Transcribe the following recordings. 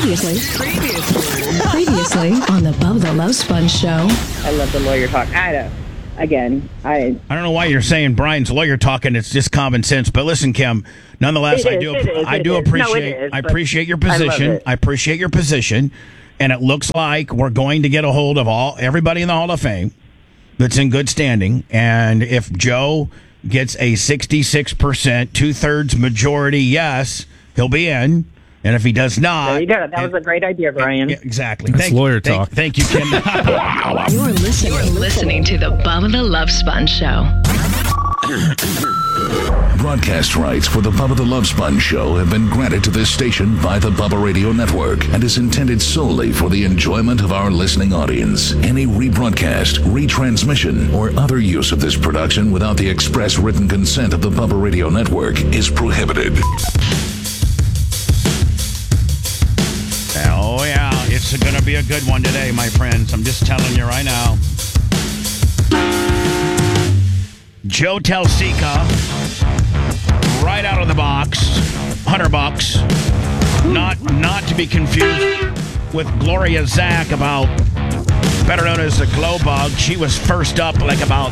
Previously on the Bubba the Love Sponge Show. I love the lawyer talk. I don't know why you're saying Brian's lawyer talking. It's just common sense. But listen, Kim, nonetheless, I appreciate your position. I appreciate your position. And it looks like we're going to get a hold of everybody in the Hall of Fame that's in good standing. And if Joe gets a 66%, 2/3 majority yes, he'll be in. And if he does not... There you go. That was a great idea, Brian. Yeah, exactly. That's lawyer talk. Thank you, Kim. You're listening to the Bubba the Love Sponge Show. Broadcast rights for the Bubba the Love Sponge Show have been granted to this station by the Bubba Radio Network and is intended solely for the enjoyment of our listening audience. Any rebroadcast, retransmission, or other use of this production without the express written consent of the Bubba Radio Network is prohibited. Oh, yeah. It's going to be a good one today, my friends. I'm just telling you right now. Joe Telsica, right out of the box, $100. Not to be confused with Gloria Zach, better known as the Glow Bug. She was first up like about,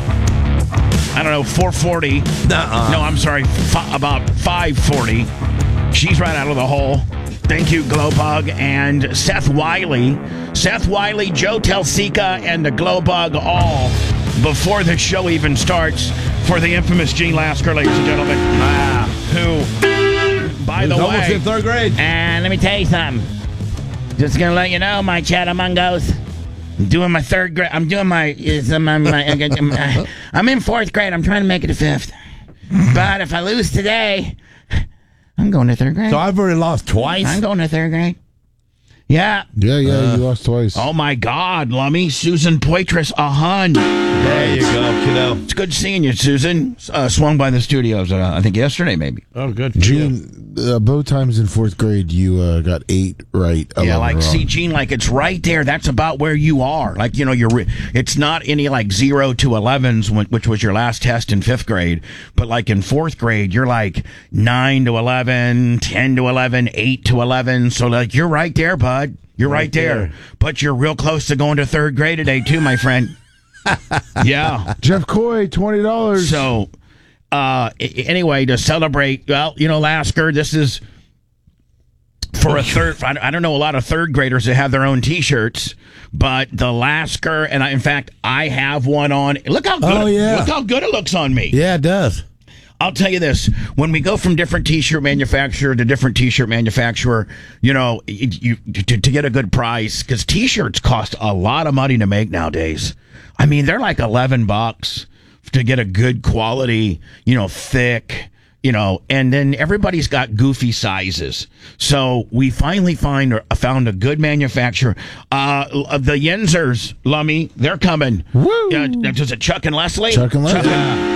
440. No, I'm sorry, about 540. She's right out of the hole. Thank you, Glowbug. And Seth Wiley, Joe Telsica, and the Glowbug all before the show even starts for the infamous Gene Lasker, ladies and gentlemen. Who, by the way, almost in third grade. And let me tell you something. Just going to let you know, my Chattamungos. I'm doing my third grade. I'm in fourth grade. I'm trying to make it to fifth. But if I lose today... I'm going to third grade. So I've already lost twice? I'm going to third grade. Yeah. Yeah, you lost twice. Oh, my God, Lummy. Susan Poitras, a hun. There you go, kiddo. It's good seeing you, Susan. Swung by the studios, I think yesterday, maybe. Oh, good. Gene, both times in fourth grade, you got 8 right. Yeah, wrong. See, Gene, it's right there. That's about where you are. It's not any 0 to 11s, which was your last test in fifth grade. But in fourth grade, you're 9 to 11, 10 to 11, 8 to 11. So you're right there, bud. You're right there. But you're real close to going to third grade today, too, my friend. Yeah. Jeff Coy, $20. So, anyway, to celebrate, Lasker, this is for a third. I don't know a lot of third graders that have their own T-shirts, but the Lasker, and in fact, I have one on. Look how good! Look how good it looks on me. Yeah, it does. I'll tell you this: when we go from different T-shirt manufacturer to different T-shirt manufacturer, to get a good price, because T-shirts cost a lot of money to make nowadays. I mean, they're like $11 to get a good quality, thick, and then everybody's got goofy sizes. So we finally found a good manufacturer. The Yenzers, Lummy, they're coming. Woo! Does it Chuck and Leslie? Chuck and Leslie.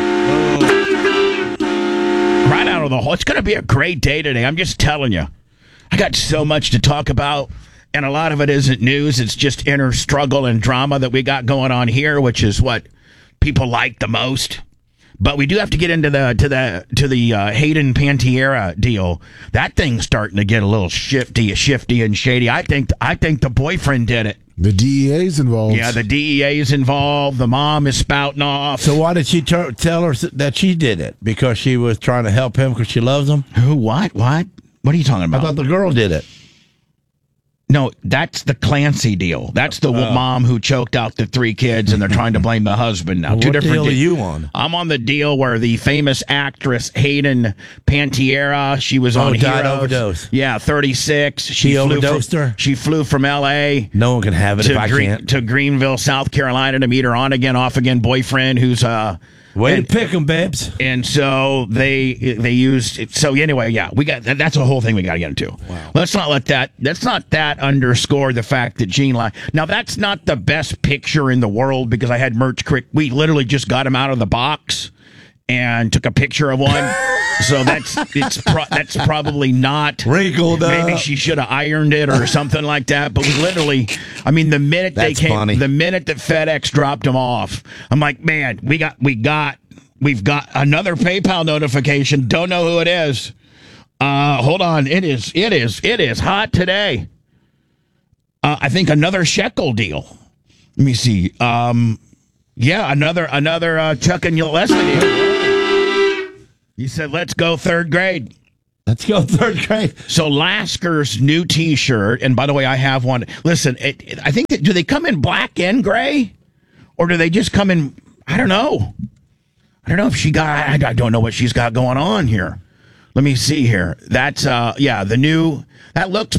Right out of the hole. It's going to be a great day today. I'm just telling you. I got so much to talk about. And a lot of it isn't news. It's just inner struggle and drama that we got going on here, which is what people like the most. But we do have to get into the Hayden Panettiere deal. That thing's starting to get a little shifty and shady. I think the boyfriend did it. The DEA's involved. Yeah, the DEA's involved. The mom is spouting off. So why did she tell her that she did it? Because she was trying to help him because she loves him? Who? What? What are you talking about? I thought the girl did it. No, that's the Clancy deal. That's the mom who choked out the 3 kids, and they're trying to blame the husband now. Well, Two what different deal are you on? I'm on the deal where the famous actress Hayden Panettiere, she was on died Heroes. overdose. Yeah, 36. She overdosed her? She flew from L.A. No one can have it if I can't. To Greenville, South Carolina to meet her on again, off again boyfriend who's Way to pick them, babes. And so they used it. So anyway, yeah, we got that's a whole thing we got to get into. Wow. Let's not that underscore the fact that Gene lied. Now that's not the best picture in the world because I had Merch Crick. We literally just got him out of the box and took a picture of one. So that's probably not wrinkled up. Maybe she should have ironed it or something like that. But we literally, I mean, the minute they came, funny. The minute that FedEx dropped them off, I'm like, man, we've got another PayPal notification. Don't know who it is. Hold on, it is hot today. I think another shekel deal. Let me see. Another Chuck and Leslie deal. He said, let's go third grade. Let's go third grade. So Lasker's new T-shirt, and by the way, I have one. Listen, I think do they come in black and gray, or do they just come in? I don't know. I don't know if she got. I don't know what she's got going on here. Let me see here. That's the new. That looks.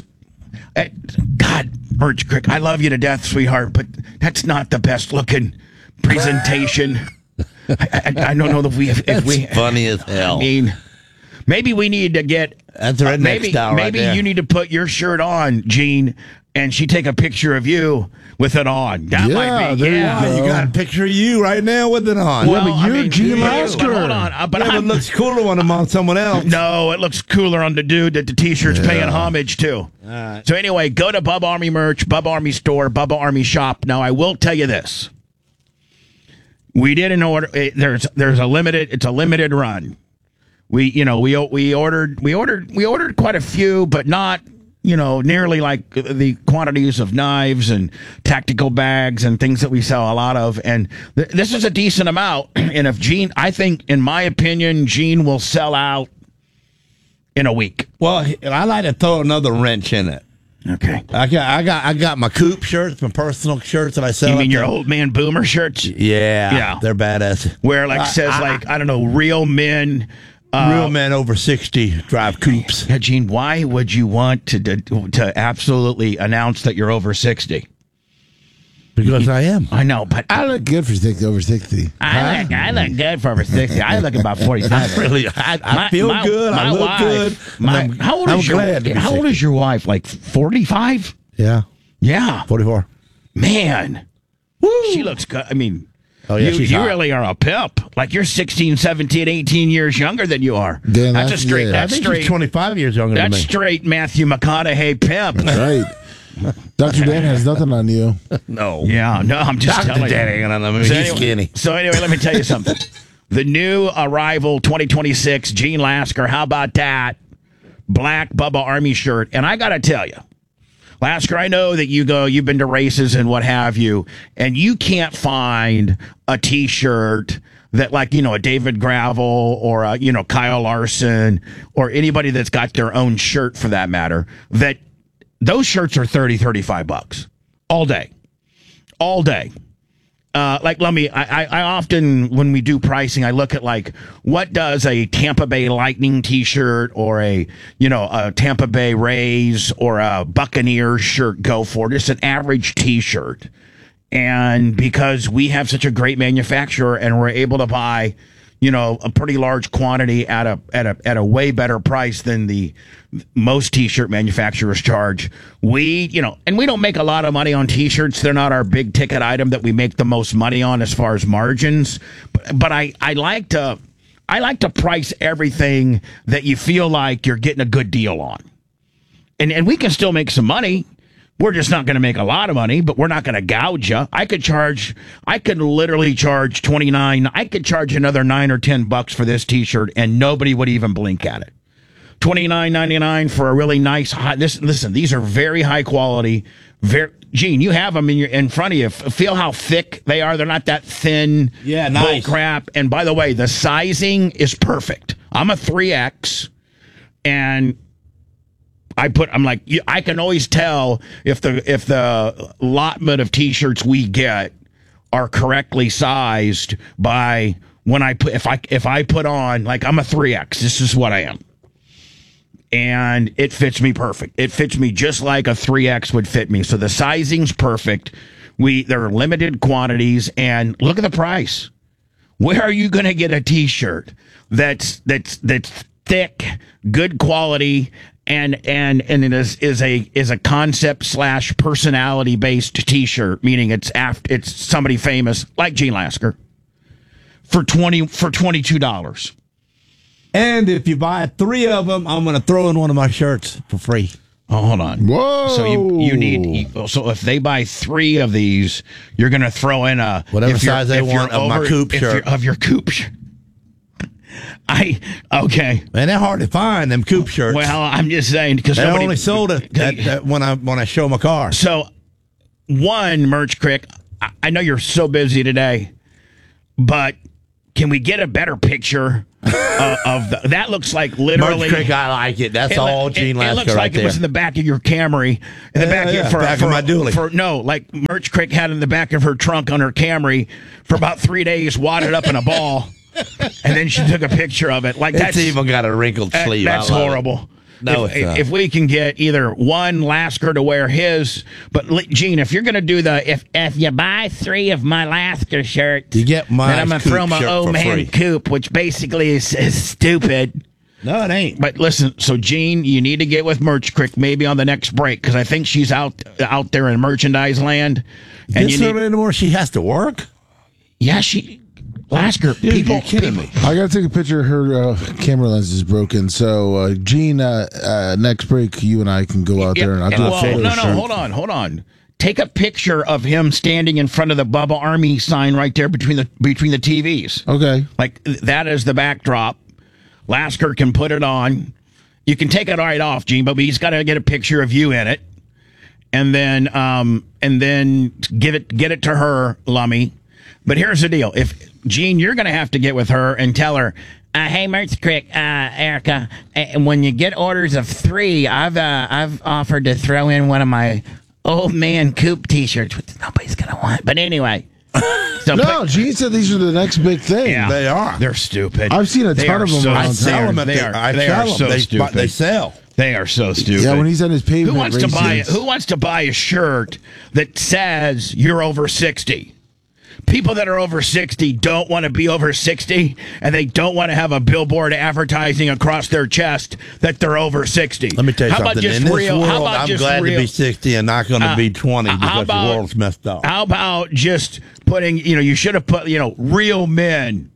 God, Birch Crick, I love you to death, sweetheart, but that's not the best looking presentation. I don't know if we. Funny as hell. I mean. Maybe we need to get. That's right next style. Maybe you need to put your shirt on, Gene, and she take a picture of you with it on. That might be. You got a picture of you right now with it on. Well, but you're Gene Lasker. Hold on, but it looks cooler when I'm on someone else. No, it looks cooler on the dude that the T-shirt's paying homage to. All right. So anyway, go to Bubba Army merch, Bubba Army store, Bubba Army shop. Now I will tell you this: we did an order. There's a limited. It's a limited run. We ordered quite a few, but not, nearly like the quantities of knives and tactical bags and things that we sell a lot of. And this is a decent amount. And if Gene, I think, in my opinion, Gene will sell out in a week. Well, I like to throw another wrench in it. Okay. I got my Coop shirts, my personal shirts that I sell. You mean your old man boomer shirts? Yeah. They're badass. Where says I don't know, real men. Real men over 60 drive Coops. Yeah, Gene, why would you want to absolutely announce that you're over 60? Because I am. I know, but I look good for over 60. I look good for over 60. I look about 45. I feel good. I look good. How old is your wife? Like 45? Yeah. Yeah. 44. Man. Woo. She looks good. I mean... Oh, yeah, you really are a pimp. Like you're 16, 17, 18 years younger than you are. Dan, that's a straight. yeah. That's I think straight. He's 25 years younger than me. That's straight Matthew McConaughey pimp. That's right. Dr. Dan has nothing on you. No. Yeah, no, I'm just Dr. telling Dan you. ain't on him. He's skinny. So anyway, let me tell you something. The new arrival 2026 Gene Lasker. How about that? Black Bubba Army shirt. And I got to tell you, Lasker, I know that you've been to races and what have you, and you can't find a T-shirt that a David Gravel or Kyle Larson or anybody that's got their own shirt for that matter, that those shirts are $30-$35 all day. I often, when we do pricing, I look at what does a Tampa Bay Lightning T-shirt or a Tampa Bay Rays or a Buccaneers shirt go for, just an average T-shirt. And because we have such a great manufacturer and we're able to buy, a pretty large quantity at a way better price than the most T-shirt manufacturers charge. We don't make a lot of money on T-shirts. They're not our big ticket item that we make the most money on as far as margins. But I like to price everything that you feel like you're getting a good deal on. And we can still make some money. We're just not going to make a lot of money, but we're not going to gouge you. I could literally charge $29. I could charge another $9 or $10 for this T-shirt, and nobody would even blink at it. $29.99 for a really nice. Listen, these are very high quality. Gene, you have them in front of you. Feel how thick they are. They're not that thin. Yeah, nice. Bull crap. And by the way, the sizing is perfect. I'm a 3X, and I'm like, I can always tell if the allotment of T-shirts we get are correctly sized by when if I put on, I'm a 3X. This is what I am, and it fits me perfect. It fits me just like a 3X would fit me. So the sizing's perfect. There are limited quantities, and look at the price. Where are you going to get a T-shirt that's thick, good quality? And it is a concept / personality based T-shirt, meaning it's somebody famous like Gene Lasker for $22. And if you buy 3 of them, I'm going to throw in one of my shirts for free. Oh, hold on. Whoa! So you need. So if they buy 3 of these, you're going to throw in whatever size they want of my Coop shirt. Of your Coop shirt. Okay. Man, they're hard to find, them Coop shirts. Well, I'm just saying because they only sold it when I show my car. So one, Merch Crick, I know you're so busy today, but can we get a better picture of that? Looks like literally. Merch Crick, I like it. That's all Gene Lasker It looks like right it was in there. the back of your Camry. In the back of my dually. No, like Merch Crick had in the back of her trunk on her Camry for about 3 days, wadded up in a ball, and then she took a picture of it. Like It's even got a wrinkled sleeve. That's I love it. horrible. No, it's not. If we can get either one Lasker to wear his, but Gene, if you're going to do if you buy 3 of my Lasker shirts, You get my then I'm going to throw my shirt old for man free. coupe, which basically is stupid. No, it ain't. But listen, so Gene, you need to get with Merch Crick maybe on the next break because I think she's out there in merchandise land. And This anymore, she has to work? Lasker, Dude, people, you're kidding me. I got to take a picture. Her camera lens is broken. So, Gene, next break, you and I can go out there and I'll do a photo no, shoot. hold on. Take a picture of him standing in front of the Bubba Army sign right there between the TVs. Okay. Like that is the backdrop. Lasker can put it on. You can take it right off, Gene, but he's got to get a picture of you in it, and then get it to her, Lummy. But here's the deal: if Gene, you're going to have to get with her and tell her, hey, Merch Crick, Erica, when you get orders of 3, I've offered to throw in one of my old man coupe T-shirts, which nobody's going to want. But anyway. So No, Gene said these are the next big thing. Yeah. They are. They're stupid. I've seen a They ton are of them so- around I town. sell them. They are so stupid. They sell. They are so stupid. Yeah, when he's on his pavement Who wants to races. buy? Who wants to buy a shirt that says you're over 60? People that are over 60 don't want to be over 60, and they don't want to have a billboard advertising across their chest that they're over 60. Let me tell you How about something. just In this real? How world, about I'm just glad real? to be 60 and not going to be 20 how because about- the world's messed up. How about just putting, you should have put, real men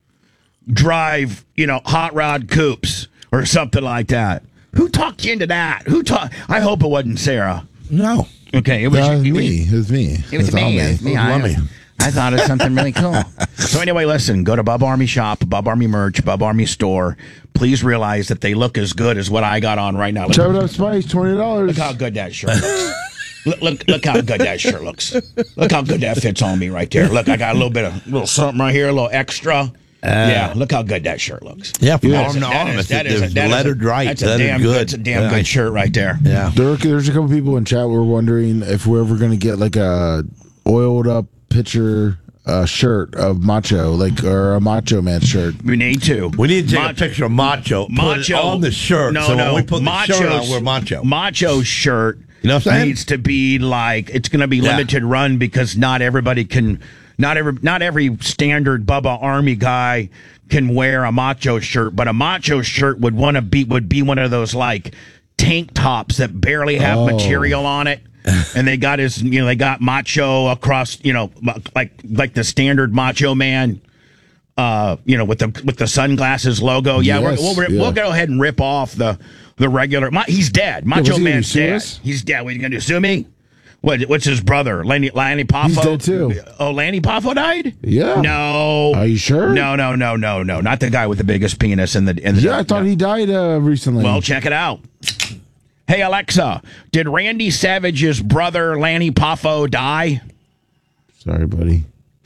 drive, hot rod coupes or something like that. Who talked you into that? I hope it wasn't Sarah. No. Okay, it It was was it was- me. It was me. It was all me. It was me. Lummy. I thought it was something really cool. So anyway, listen, go to Bub Army Shop, Bub Army Merch, Bub Army Store. Please realize that they look as good as what I got on right now. Chop it up spice, $20. Look how good that shirt looks. Look how good that shirt looks. Look how good that fits on me right there. Look, I got a little something right here, a little extra. Yeah, look how good that shirt looks. Yeah, from That arm is- to that arm. is- It's that is a- that is a- lettered right. That's a Lettered damn good. good. It's a damn Yeah. good shirt right there. Yeah. There's a couple people in chat were wondering if we're ever going to get like a oiled up picture shirt of Macho, or a Macho Man shirt. We need to. We need to take a picture of Macho, put it on the shirt. No, so no. when we put the shirt on, we're Macho. Macho's shirt You know what I'm saying? needs to be like, it's going to be Yeah. limited run because not everybody can, not every standard Bubba Army guy can wear a Macho shirt, but a Macho shirt would be one of those like tank tops that barely have material on it. And they got they got Macho across, like the standard Macho Man, with the sunglasses logo. Yeah, Yes, we'll go ahead and rip off the regular. He's dead. Macho was he gonna Man's sue dead. us? He's dead. What, you gonna do? Sue me? What's his brother? Lanny Poffo? He's dead, too. Oh, Lanny Poffo died? Yeah. No. Are you sure? No. Not the guy with the biggest penis in the. Yeah, I thought he died recently. Well, check it out. Hey, Alexa, did Randy Savage's brother, Lanny Poffo, die? Sorry, buddy.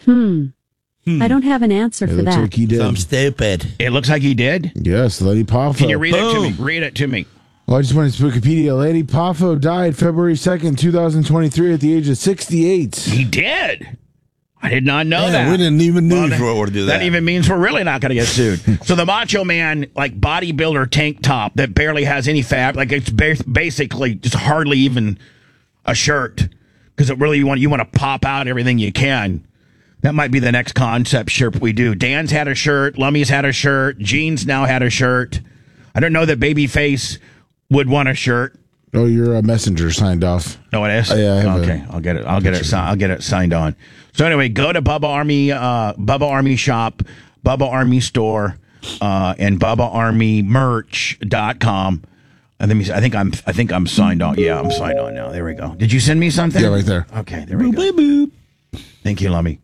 I don't have an answer It for looks that. like he did. I'm stupid. It looks like he did. Yes, Lenny Poffo. Can you read it to me? Boom. Read it to me. Well, I just went to Wikipedia. Lenny Poffo died February 2nd, 2023 at the age of 68. He did. I did not know Yeah, that. we didn't even know Well, we were to do that. That even means we're really not going to get sued. So the Macho Man, like bodybuilder tank top that barely has any fat, like it's basically just hardly even a shirt because it really you want to pop out everything you can. That might be the next concept shirt we do. Dan's had a shirt, Lummy's had a shirt, Gene's now had a shirt. I don't know that Babyface would want a shirt. Oh, your messenger signed off. No, it is. Yeah, I have okay. I'll get it. I'll get it signed on. So anyway, go to Bubba Army Shop, Bubba Army Store, and BubbaArmyMerch.com. And then I think I'm signed on. Yeah, I'm signed on now. There we go. Did you send me something? Yeah, right there. Okay, there we go. Thank you, Lummy.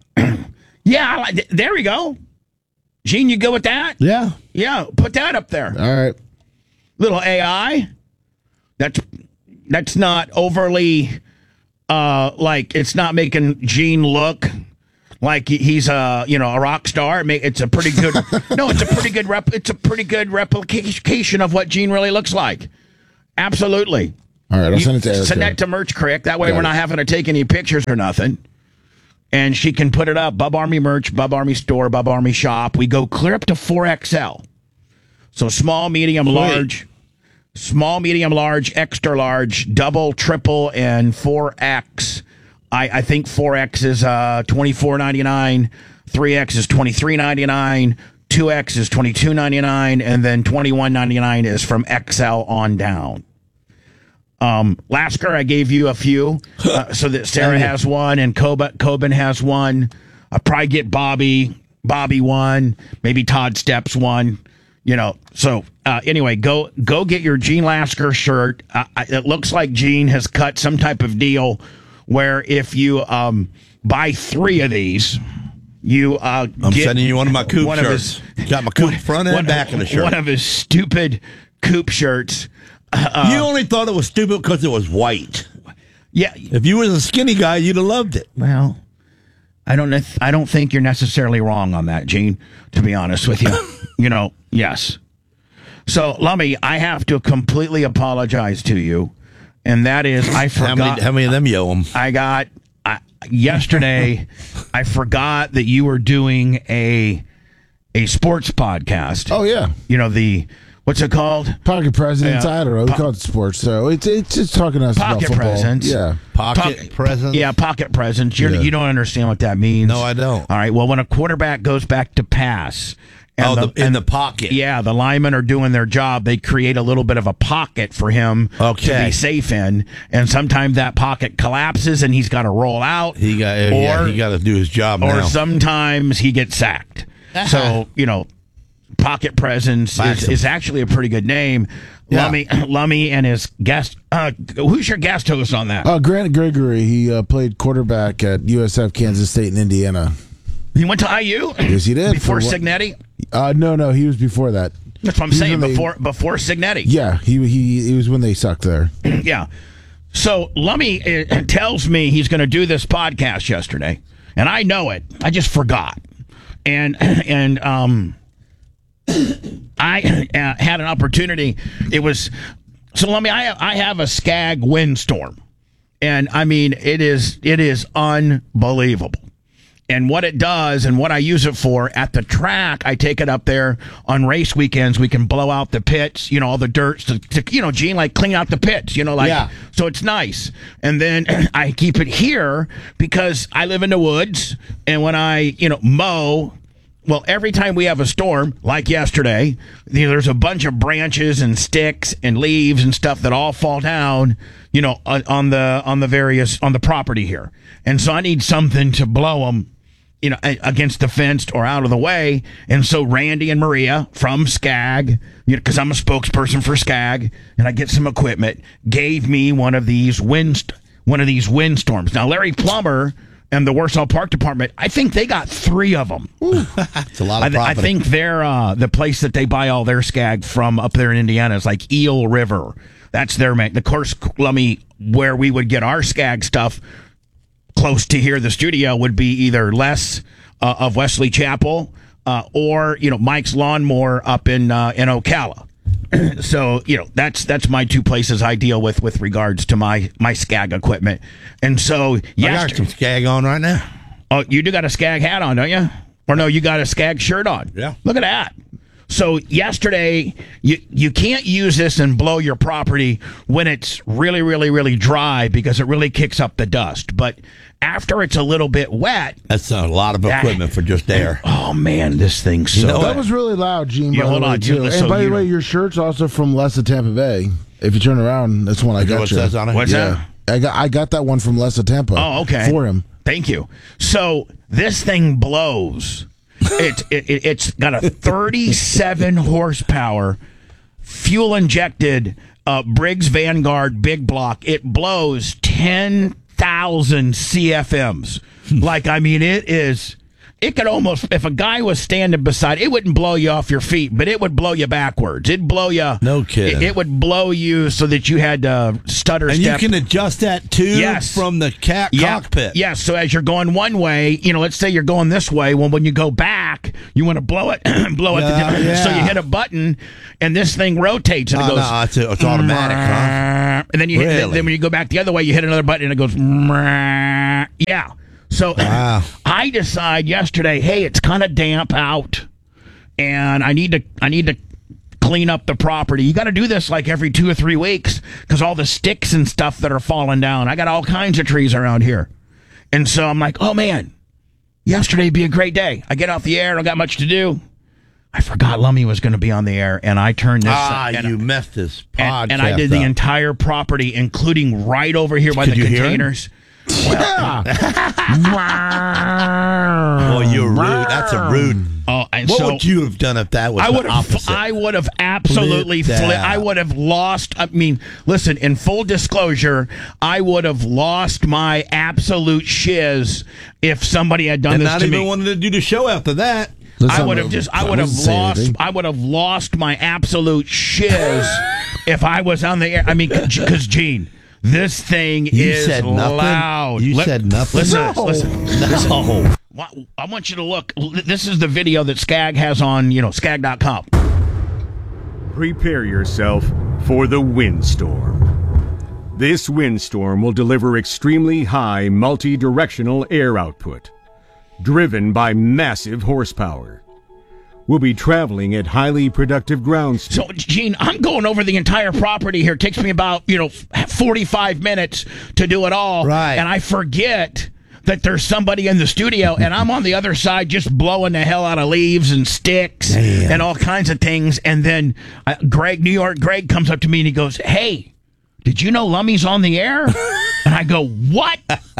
Yeah, there we go. Gene, you go with that? Yeah. Yeah, put that up there. All right. Little AI. That's not overly like it's not making Gene look like he's a rock star. It's a pretty good. No, it's a pretty good replication of what Gene really looks like. Absolutely. All right, I'll send it to Erica. Send that to Merch Crick. That way we're not having to take any pictures or nothing. And she can put it up. Bub Army Merch, Bub Army Store, Bub Army Shop. We go clear up to 4XL. So small, medium, large. Small, medium, large, extra large, double, triple, and 4X. I think 4X is $24.99, 3X is $23.99, 2X is $22.99, and then $21.99 is from XL on down. Lasker, I gave you a few, so that Sarah has one and Coben has one. I'll probably get Bobby one, maybe Todd Steps one. So anyway, go get your Gene Lasker shirt. It looks like Gene has cut some type of deal where if you buy 3 of these, you I'm sending you one of my Coop shirts. Got my Coop front and back of the shirt. One of his stupid Coop shirts. You only thought it was stupid because it was white. Yeah. If you was a skinny guy, you'd have loved it. Well, I don't think you're necessarily wrong on that, Gene, to be honest with you. Yes. So, Lummy, I have to completely apologize to you, and that is I forgot. How many of them you owe them? Yesterday, I forgot that you were doing a sports podcast. Oh, yeah. What's it called? Pocket Presents. I don't know. We call it sports. So it's just talking to us about football. Pocket Presents. Yeah. Pocket Presents? Yeah, Pocket Presents. You don't understand what that means. No, I don't. All right. Well, when a quarterback goes back to pass. In the pocket. Yeah, the linemen are doing their job. They create a little bit of a pocket for him to be safe in. And sometimes that pocket collapses and he's got to roll out. He got to do his job now. Or sometimes he gets sacked. So, Pocket Presents is actually a pretty good name. Yeah. Lummy and his guest. Who's your guest host on that? Grant Gregory. He played quarterback at USF Kansas State in Indiana. He went to IU? Yes, he did. Before Signetti? No, he was before that. That's what I'm saying. Before Signetti. Yeah, he was when they sucked there. Yeah. So Lummy tells me he's going to do this podcast yesterday, and I know it. I just forgot, and I had an opportunity. It was so Lummy. I have a Skag windstorm, and I mean it is unbelievable. And what it does and what I use it for at the track, I take it up there on race weekends. We can blow out the pits, all the dirt to Gene, like clean out the pits, so it's nice. And then I keep it here because I live in the woods. And when I, mow, well, every time we have a storm, like yesterday, there's a bunch of branches and sticks and leaves and stuff that all fall down, on the property here. And so I need something to blow them, against the fence or out of the way. And so Randy and Maria from Skag, because I'm a spokesperson for Skag, and I get some equipment, gave me one of these windstorms. Now, Larry Plummer and the Warsaw Park Department, I think they got 3 of them. It's a lot of property. I think they're the place that they buy all their Skag from up there in Indiana is like Eel River. That's their main. Of course, Lummy, where we would get our Skag stuff close to here, the studio would be either Les of Wesley Chapel or Mike's Lawnmower up in Ocala. So that's my 2 places I deal with regards to my Skag equipment. And so I got some Skag on right now. Oh, you do got a Skag hat on, don't you? Or no, you got a Skag shirt on. Yeah. Look at that. So yesterday, you can't use this and blow your property when it's really, really, really dry because it really kicks up the dust. But after it's a little bit wet... That's a lot of equipment for just air. Oh, man, this thing's so... that was really loud, Gene, hold on, too. And by the way, your shirt's also from Les of Tampa Bay. If you turn around, that's one I got you. Says on it? What's that? I got that one from Les of Tampa. Oh, okay. For him. Thank you. So this thing blows... It's got a 37 horsepower fuel injected Briggs Vanguard big block. It blows 10,000 CFMs. It it could almost, if a guy was standing beside, it wouldn't blow you off your feet, but it would blow you backwards. It'd blow you. No kidding. It would blow you so that you had to stutter And step. you can adjust that too from the cockpit. Yes. So as you're going one way, let's say you're going this way. Well, when you go back, you want to blow it, blow it. So you hit a button, and this thing rotates, and it goes. No, it's automatic, huh? And then you hit. Then when you go back the other way, you hit another button, and it goes. Yeah. So I decide yesterday, hey, it's kind of damp out, and I need to clean up the property. You got to do this like every 2 or 3 weeks because all the sticks and stuff that are falling down. I got all kinds of trees around here, and so I'm like, oh man, yesterday'd be a great day. I get off the air, I don't got much to do. I forgot Lummy was going to be on the air, and I turned this. You messed this podcast and I did the entire property, including right over here by the containers. Well, you're rude. That's a rude. Oh, and what so would you have done if that was the opposite? I would have absolutely I would have lost. I mean, listen, in full disclosure, I would have lost my absolute shiz if somebody had done this to me. And not even wanted to do the show after that. I would have lost my absolute shiz if I was on the air. I mean, because Gene, this thing is loud. You said nothing. Listen. No. I want you to look. This is the video that Skag has on, skag.com. Prepare yourself for the windstorm. This windstorm will deliver extremely high multi-directional air output, driven by massive horsepower. We'll be traveling at highly productive ground speed. So, Gene, I'm going over the entire property here. It takes me about, 45 minutes to do it all. Right. And I forget that there's somebody in the studio, and I'm on the other side just blowing the hell out of leaves and sticks and all kinds of things. And then New York Greg comes up to me and he goes, hey, did you know Lummy's on the air? And I go, what?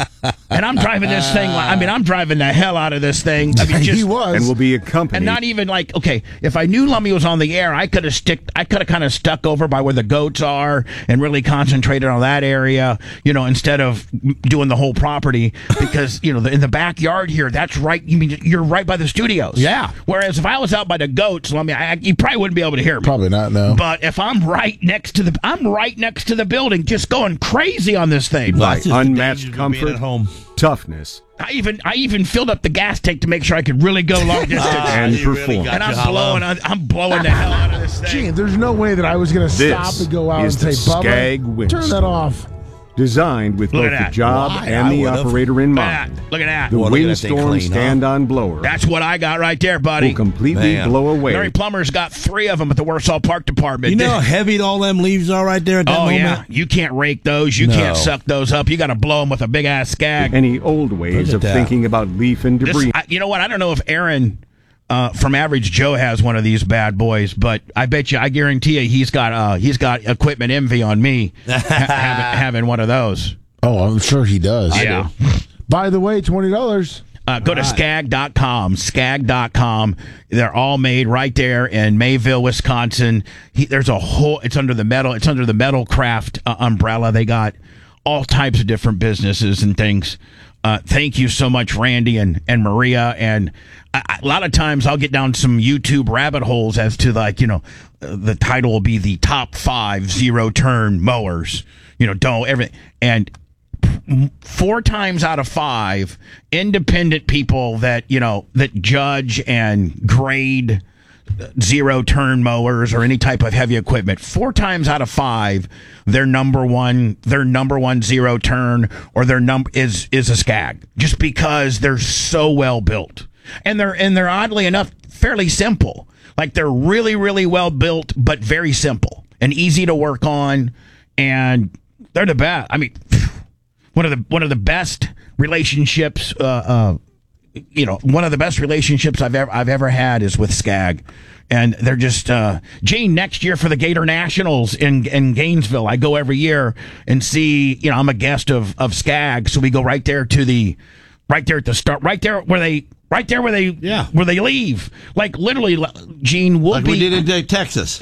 And I'm driving this thing. I'm driving the hell out of this thing. I mean, he was. And will be accompanied. And not even like, okay, if I knew Lummy was on the air, I could have kind of stuck over by where the goats are and really concentrated on that area, instead of doing the whole property. Because, in the backyard here, that's right. You're right by the studios. Yeah. Whereas if I was out by the goats, Lummy, you probably wouldn't be able to hear me. Probably not, no. But if I'm right next to the building, just going crazy on this thing. By unmatched comfort, toughness, I even filled up the gas tank to make sure I could really go long distance and perform. And I'm blowing the hell out of this thing. Gee, there's no way that I was going to stop and go out and say, Bubba, turn that off. Designed with both the job and the operator in mind. Look at that. The windstorm stand-on blower. That's what I got right there, buddy. Will completely blow away. Larry Plummer's got 3 of them at the Warsaw Park Department. You know how heavy all them leaves are right there at that moment? Yeah. You can't rake those. You can't suck those up. You got to blow them with a big-ass Skag. Any old ways of thinking about leaf and debris. You know what? I don't know if Aaron from Average Joe has one of these bad boys, but I guarantee you he's got equipment envy on me having one of those. Oh, I'm sure he does. Yeah. By the way, $20. Go to skag.com, skag.com. They're all made right there in Mayville, Wisconsin. It's under the Metalcraft umbrella. They got all types of different businesses and things. Thank you so much, Randy and Maria. And a lot of times I'll get down some YouTube rabbit holes as to the title will be the top 5 zero-turn mowers. Don't everything. And 4 times out of 5, independent people that judge and grade zero-turn mowers or any type of heavy equipment, 4 times out of 5, their number one zero-turn or their number is a Skag, just because they're so well built, and they're oddly enough fairly simple. Like, they're really, really well built, but very simple and easy to work on, and they're the best. I mean, one of the best relationships. One of the best relationships I've ever had is with Skag, and they're just Gene. Next year for the Gator Nationals in Gainesville, I go every year and see. I'm a guest of Skag, so we go right there at the start, right there where they leave. Like, literally, Gene, we did in Texas.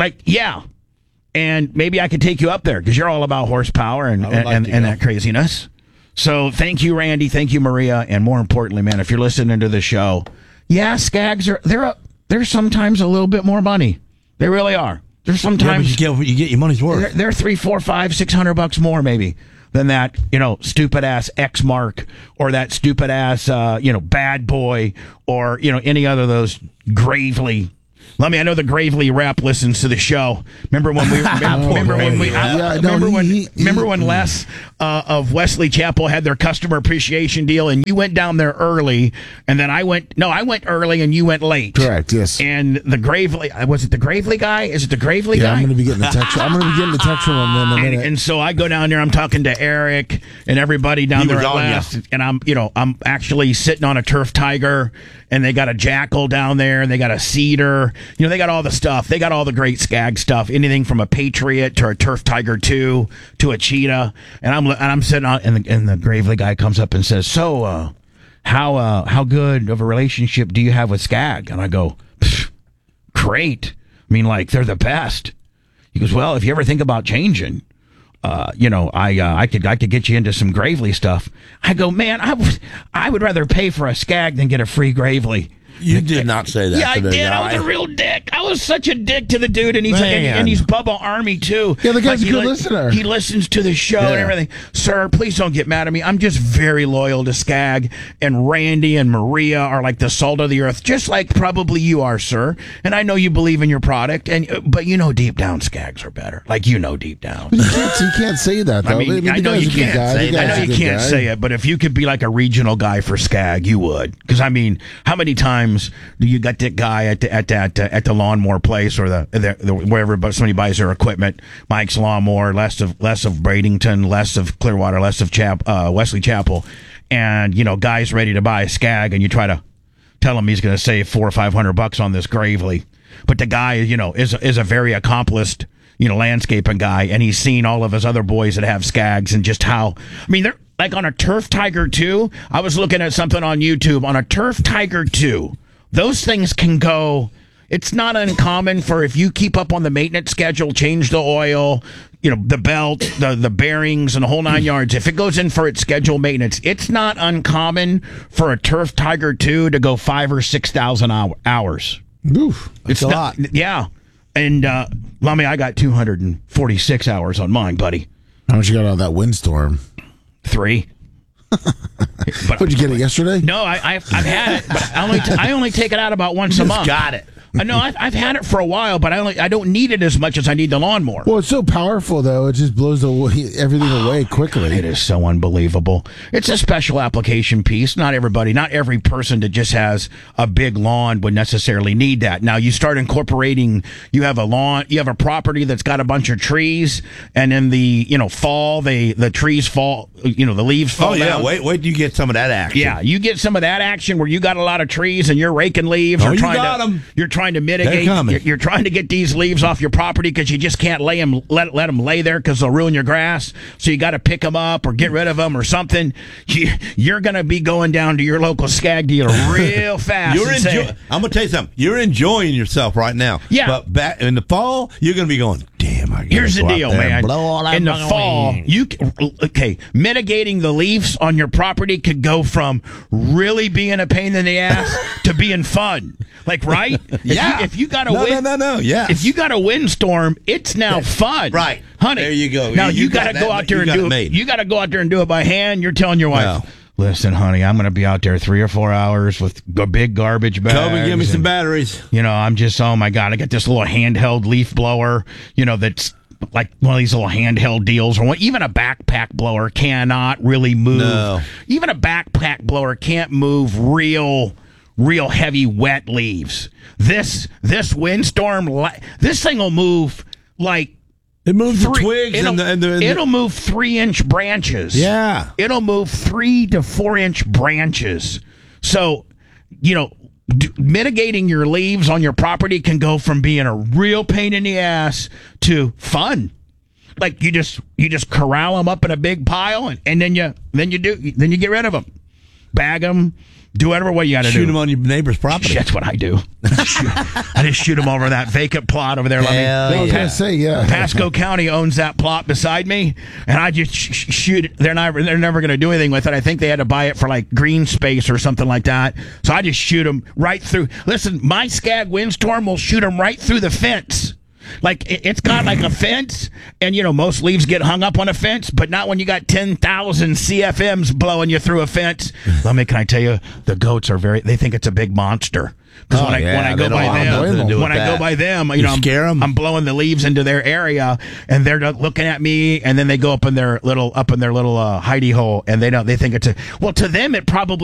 And maybe I could take you up there because you're all about horsepower and that craziness. So thank you, Randy. Thank you, Maria. And more importantly, man, if you're listening to the show, yeah, skags they're sometimes a little bit more money. They really are. They're sometimes you get your money's worth. They're $300, $400, $500, $600 more maybe than that, stupid ass X Mark or that stupid ass, Bad Boy or, any other of those Gravely. I know the Gravely rep listens to the show. Remember when Les of Wesley Chapel had their customer appreciation deal, and you went down there early, and then I went early and you went late. Correct. Yes. And the Gravely, was it the Gravely guy? Is it the Gravely guy? I'm going to be getting a text. I'm going to be getting a text from him in a minute. And so I go down there. I'm talking to Eric and everybody down there at Les, and I'm actually sitting on a Turf Tiger, and they got a Jackal down there, and they got a Cedar. They got all the stuff. They got all the great Skag stuff. Anything from a Patriot to a Turf Tiger 2 to a Cheetah. And I'm sitting on, and the Gravely guy comes up and says, "So, how good of a relationship do you have with Skag?" And I go, "Great. I mean, they're the best." He goes, "Well, if you ever think about changing, I could get you into some Gravely stuff." I go, "Man, I would rather pay for a Skag than get a free Gravely." You did not say that. Yeah, I did. I was a real dick. I was such a dick to the dude, and he's Bubba Army too. Yeah, the guy's a good listener. He listens to the show and everything. Sir, please don't get mad at me. I'm just very loyal to Skag, and Randy and Maria are like the salt of the earth, just like probably you are, sir. And I know you believe in your product, but deep down Skags are better. Deep down. But you can't say that though. I know you can't say that. I know you can't say it, but if you could be like a regional guy for Skag, you would. Because how many times do you got that guy at the lawnmower place or the wherever somebody buys their equipment? Mike's Lawnmower, less of Bradenton, less of Clearwater, less of Wesley Chapel, and guys ready to buy a Skag, and you try to tell him he's going to save $400 or $500 on this Gravely, but the guy is a very accomplished landscaping guy, and he's seen all of his other boys that have Skags and just how they're like on a Turf Tiger 2. I was looking at something on YouTube on a Turf Tiger 2. Those things can go. It's not uncommon for, if you keep up on the maintenance schedule, change the oil, the belt, the bearings, and the whole 9 yards. If it goes in for its scheduled maintenance, it's not uncommon for a Turf Tiger 2 to go 5,000 or 6,000 hours. Oof, it's a lot. Yeah. And, I got 246 hours on mine, buddy. How much you got on that windstorm? 3. Did you get it yesterday? No, I've had it, but I only take it out about once a month. Got it. No, I've had it for a while, but I don't need it as much as I need the lawnmower. Well, it's so powerful, though. It just blows everything away quickly. It is so unbelievable. It's a special application piece. Not every person that just has a big lawn would necessarily need that. Now, you start incorporating, you have a property that's got a bunch of trees, and in the, fall, the trees fall, the leaves fall down. Oh, yeah, wait till you get some of that action. Yeah, you get some of that action where you got a lot of trees and you're raking leaves. You're trying to mitigate. You're trying to get these leaves off your property because you just can't let them lay there because they'll ruin your grass. So you got to pick them up or get rid of them or something. You're going to be going down to your local Skag dealer real fast. I'm going to tell you something. You're enjoying yourself right now. Yeah. But back in the fall, you're going to be going, damn, here's the deal, man. In the fall, mitigating the leaves on your property could go from really being a pain in the ass to being fun. Right? Yeah. If you got a Yeah. If you got a windstorm, it's now fun. Right. Honey. There you go. Now you got to go out there and do it. You got to go out there and do it by hand. You're telling your wife, listen, honey, I'm going to be out there 3 or 4 hours with a big garbage bag. Come and give me some batteries. I'm just, oh my God, I got this little handheld leaf blower, that's like one of these little handheld deals, or even a backpack blower cannot really move. No. Even a backpack blower can't move real heavy wet leaves. This windstorm, this thing will move like it moves the twigs it'll move 3-inch branches. Yeah, it'll move 3 to 4-inch branches. So mitigating your leaves on your property can go from being a real pain in the ass to fun. Like you just corral them up in a big pile, and then you get rid of them, bag them. Do whatever way you got to do. Shoot them on your neighbor's property. That's what I do. I just shoot them over that vacant plot over there. I was going to say, yeah. Pasco County owns that plot beside me, and I just shoot it. They're never going to do anything with it. I think they had to buy it for like green space or something like that. So I just shoot them right through. Listen, my Skag windstorm will shoot them right through the fence. Like, it's got like a fence, and, most leaves get hung up on a fence, but not when you got 10,000 CFMs blowing you through a fence. Can I tell you, the goats they think it's a big monster. Because when I go by them, I'm blowing the leaves into their area, and they're looking at me, and then they go up in their little hidey hole, and they think it's to them it probably